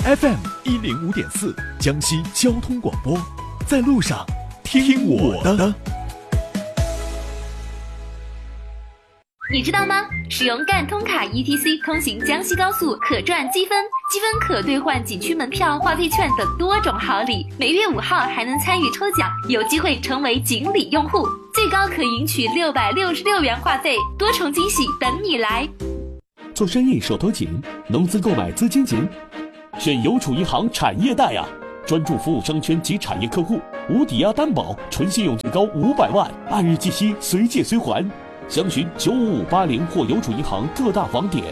FM105.4江西交通广播，在路上听我的。 你知道吗？使用赣通卡 ETC 通行江西高速可赚积分，积分可兑换景区门票、话费券等多种好礼。每月5号还能参与抽奖，有机会成为锦鲤用户，最高可赢取666元话费，多重惊喜等你来。 做生意手头紧，农资购买资金紧，选邮储银行产业贷啊！专注服务商圈及产业客户，无抵押担保，纯信用最高500万，按日计息，随借随还。详询95580或邮储银行各大网点。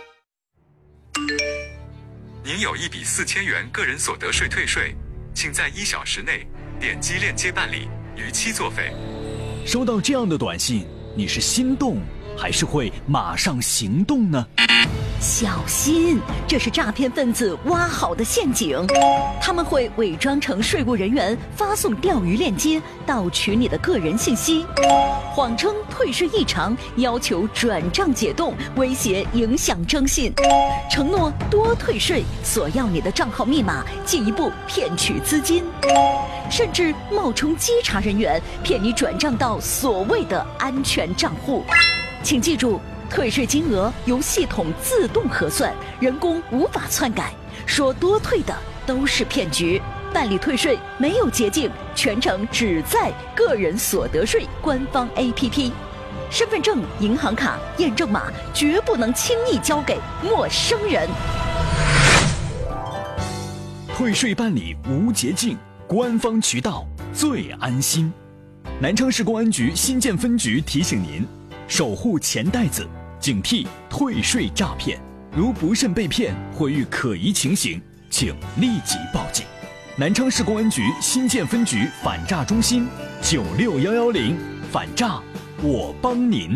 您有一笔4000元个人所得税退税，请在1小时内点击链接办理，逾期作废。 收到这样的短信，你是心动还是会马上行动呢？ 小心，这是诈骗分子挖好的陷阱，他们会伪装成税务人员，发送钓鱼链接，盗取你的个人信息，谎称退税异常，要求转账解冻，威胁影响征信，承诺多退税，索要你的账号密码，进一步骗取资金，甚至冒充稽查人员，骗你转账到所谓的安全账户。请记住，退税金额由系统自动核算，人工无法篡改，说多退的都是骗局。办理退税没有捷径，全程只在个人所得税官方 APP。身份证、银行卡、验证码绝不能轻易交给陌生人。 退税办理无捷径，官方渠道最安心。南昌市公安局新建分局提醒您，守护钱袋子，警惕退税诈骗。如不慎被骗或遇可疑情形，请立即报警。南昌市公安局新建分局反诈中心96110，反诈我帮您。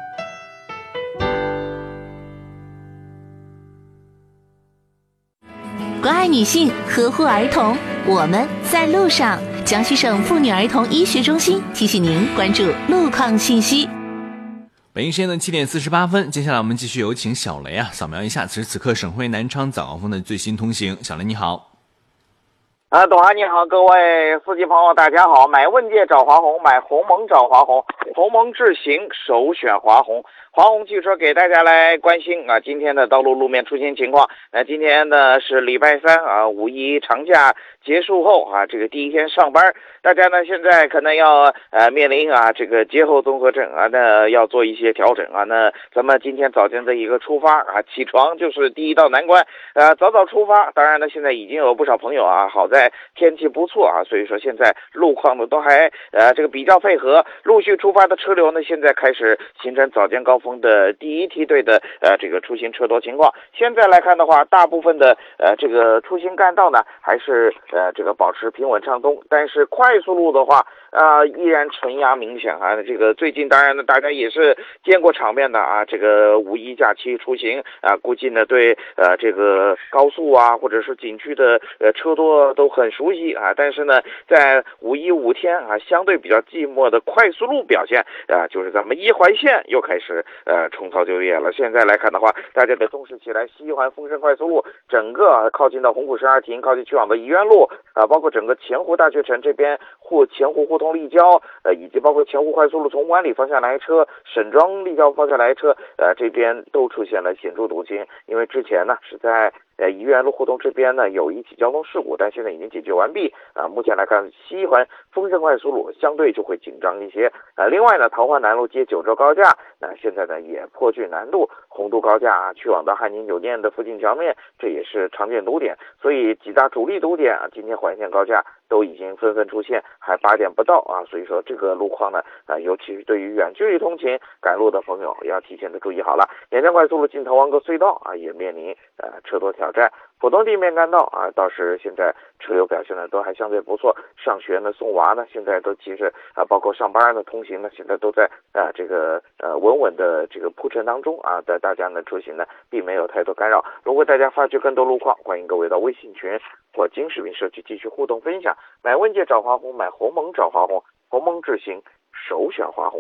关爱女性，呵护儿童，我们在路上。江西省妇女儿童医学中心提醒您关注路况信息。 北京时间的7点48分，接下来我们继续有请小雷扫描一下此时此刻省会南昌早高峰的最新通行。小雷你好。 董涵你好，各位司机朋友大家好。买问界找华虹，买鸿蒙找华虹，鸿蒙智行首选华虹。华虹汽车给大家来关心今天的道路路面出行情况。今天呢是礼拜3五一长假结束后这个第一天上班，大家呢现在可能要面临这个节后综合症那要做一些调整那咱们今天早间的一个出发起床就是第一道难关早早出发。当然呢现在已经有不少朋友好在天气不错所以说现在路况呢都还这个比较配合，陆续出发的车流呢现在开始形成早间高峰的第一梯队的这个出行车多情况。现在来看的话，大部分的这个出行干道呢还是这个保持平稳畅通，但是快速路的话依然纯压明显这个最近当然呢大家也是见过场面的这个五一假期出行估计呢对这个高速或者是景区的车多都很熟悉但是呢在五一5天相对比较寂寞的快速路表现就是咱们一环线又开始重操旧业了。现在来看的话，大家得重视起来西环丰盛快速路整个靠近到洪府12亭，靠近去往的怡园路包括整个前湖大学城这边前湖互通立交以及包括前湖快速路从湾里方向来车，沈庄立交方向来车这边都出现了显著堵情。因为之前呢是在怡园路互通这边呢有一起交通事故，但现在已经解决完毕目前来看西环丰盛快速路相对就会紧张一些另外呢桃花南路接九州高架现在呢也颇具难度，洪都高架去往到汉宁酒店的附近桥面，这也是常见堵点。所以几大主力堵点今天环线高架都已经纷纷出现，还8点不到所以说这个路况呢尤其是对于远距离通勤赶路的朋友要提前的注意好了。沿江快速路进桃湾沟隧道也面临车多挑战。浦东地面干道倒是现在车流表现呢都还相对不错，上学呢送娃呢现在都其实包括上班的通行呢现在都在这个稳稳的这个铺陈当中在大家呢出行呢并没有太多干扰。如果大家发觉更多路况，欢迎各位到微信群或金视频社区继续互动分享。买问界找华虹，买鸿蒙找华虹，鸿蒙智行首选华虹。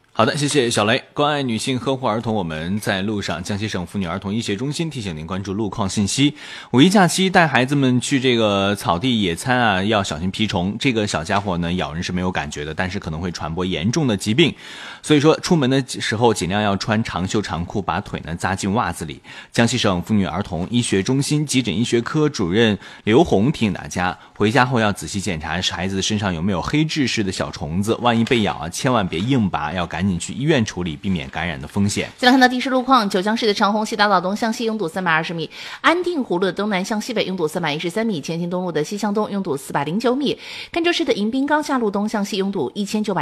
好的，谢谢小雷。关爱女性，呵护儿童，我们在路上。江西省妇女儿童医学中心提醒您关注路况信息。五一假期带孩子们去这个草地野餐啊，要小心蜱虫。这个小家伙呢，咬人是没有感觉的，但是可能会传播严重的疾病。所以说，出门的时候尽量要穿长袖长裤，把腿呢扎进袜子里。江西省妇女儿童医学中心急诊医学科主任刘红提醒大家，回家后要仔细检查孩子身上有没有黑痣式的小虫子，万一被咬啊，千万别硬拔，要赶紧去医院处理，避免感染的风险。 再来看到地势路况，九江市的长虹西大道东向西拥堵320米，安定湖路的东南向西北拥堵313米，前进东路的西向东拥堵409米，赣州市的迎宾高架路东向西拥堵1900